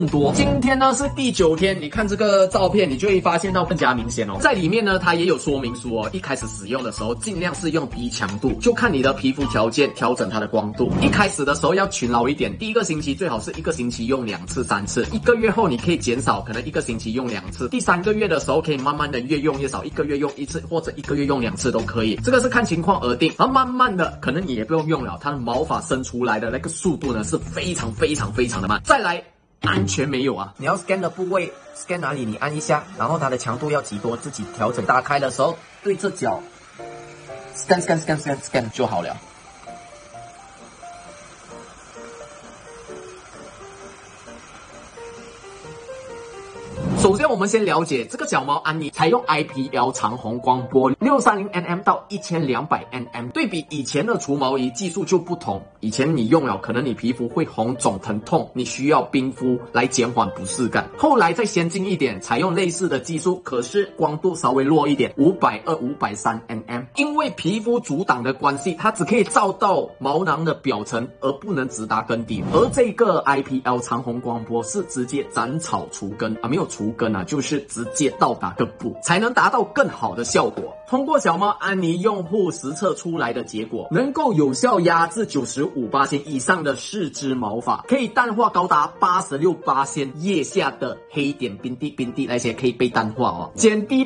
多。今天呢是第9天，你看这个照片，你就会发现到更加明显哦。在里面呢，它也有说明书哦，一开始使用的时候尽量是用低强度，就看你的皮肤条件调整它的光度。一开始的时候要勤劳一点，第1个星期最好是1个星期用2次、3次，1个月后你可以减少，可能1个星期用2次，第3个月的时候可以慢慢的越用越少，1个月用1次或者1个月用2次都可以，这个是看情况而定。而慢慢的，可能你也不用用了，它的毛发生出来的那个速度呢是非常的慢。再来。安全没有啊！ 你要 scan 的部位 scan 哪里，你按一下，然后它的强度要几多，自己调整。打开的时候对着角 scan 就好了。 首先，我们先了解这个角毛安妮采用 IPL 长虹光波630nm到1200nm，对比以前的除毛仪技术就不同。以前你用了，可能你皮肤会红肿疼痛，你需要冰敷来减缓不适感。后来再先进一点，采用类似的技术，可是光度稍微弱一点，520、530nm。因为皮肤阻挡的关系，它只可以照到毛囊的表层，而不能直达根底。而这个 IPL 长虹光波是直接斩草除根啊，没有除根啊，就是直接到达根部，才能达到更好的效果。通过小猫安妮用户实测出来的结果，能够有效压制95%以上的四肢毛发，可以淡化高达86%腋下的黑点、冰滴那些可以被淡化哦，减低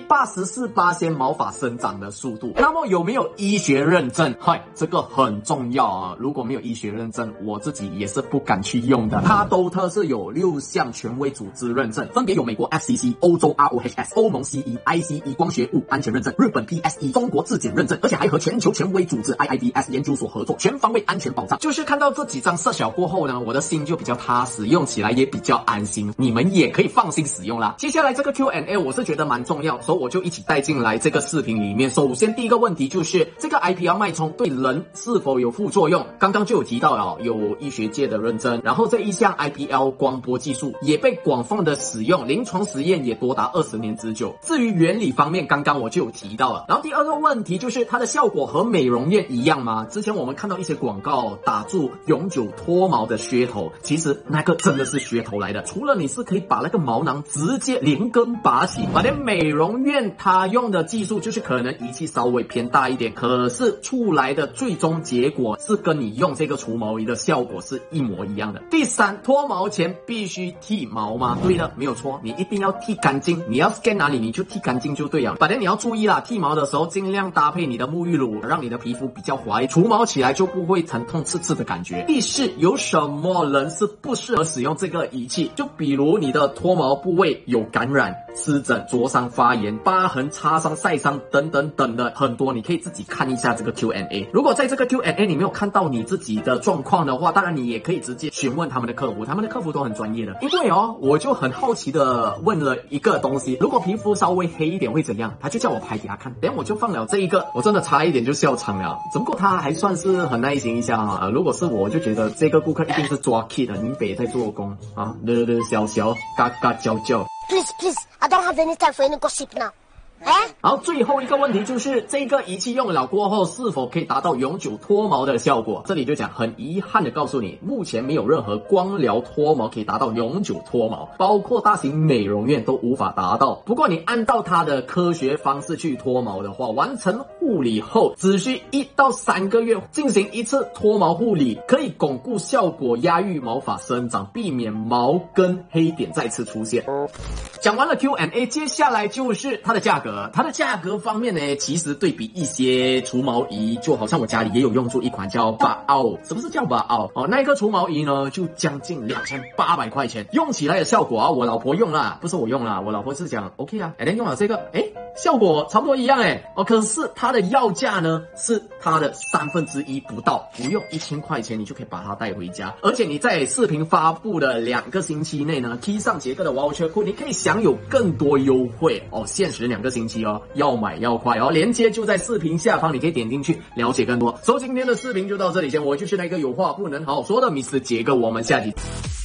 84%毛发生长的速度。那么有没有医学认证？嗨，这个很重要啊！如果没有医学认证，我自己也是不敢去用的。它都特是有6项权威组织认证，分别有美国 FCC、欧洲 ROHS、欧盟 CE、ICE 光学物安全认证、日本 PSE、中国质检认证，而且还和全球权威组织 IIDS 研究所合作，全方位安全保障。就是看到这几张色小过后呢，我的心就比较踏实，用起来也比较安心，你们也可以放心使用啦。接下来这个 Q&A 我是觉得蛮重要，所以我就一起带进来这个视频里面。首先第一个问题就是这个 IPL 脉冲对人是否有副作用？刚刚就有提到了，有医学界的认证，然后这一项 IPL 光波技术也被广泛的使用，临床实验也多达20年之久。至于原理方面，刚刚我就有提到了。然后第二个问题就是它的效果和美容院一样吗？之前我们看到一些广告打住永久脱毛的噱头，其实那个真的是噱头来的。除了你是可以把那个毛囊直接连根拔起，而且美容院它用的技术就是可能仪器稍微偏大一点，可是出来的最终结果是跟你用这个除毛仪的效果是一模一样的。第三，脱毛前必须剃毛吗？对的，没有错，你一定要剃干净，你要 scan 哪里你就剃干净就对了。反正你要注意啦，剃毛的时候尽量搭配你的沐浴乳，让你的皮肤比较滑，除毛起来就不会疼痛刺刺的感觉。第四，有什么人是不适合使用这个仪器？就比如你的脱毛部位有感染、湿疹、灼伤、发炎、疤痕、擦伤、晒伤等的很多，你可以自己看一下这个 Q&A。如果在这个 Q&A 你没有看到你自己的状况的话，当然你也可以直接询问他们的客服，他们的客服都很专业的。因为我就很好奇的问了一个东西，如果皮肤稍微黑一点会怎样？他就叫我拍给他看，等下我就放了这一个，我真的差一点就笑场了。只不过他还算是很耐心一下啊。如果是我就觉得这个顾客一定是抓 key 的，宁北在做工啊，小嘎嘎叫。 Please, I don't have any time for any gossip now. 然后最后一个问题就是这个仪器用了过后是否可以达到永久脱毛的效果？这里就讲很遗憾的告诉你，目前没有任何光疗脱毛可以达到永久脱毛，包括大型美容院都无法达到。不过你按照它的科学方式去脱毛的话，完成护理后只需1到3个月进行一次脱毛护理，可以巩固效果，压抑毛发生长，避免毛根黑点再次出现。讲完了 Q&A， 接下来就是它的价格。它的价格方面呢，其实对比一些除毛仪，就好像我家里也有用出一款叫巴奥。什么是叫巴奥？那一个除毛仪呢，就将近2800块钱，用起来的效果我老婆用啦，不是我用啦，我老婆是讲 OK 啊，用了这个，效果差不多一样可是它的要价呢是它的1/3不到，不用1000块钱你就可以把它带回家，而且你在视频发布的2个星期内呢，贴上杰克的 voucher code， 你可以享有更多优惠限时2个星期要买要快链接就在视频下方，你可以点进去了解更多。所以今天的视频就到这里先，我就是那个有话不能好好说的 Mr. 杰克，我们下集。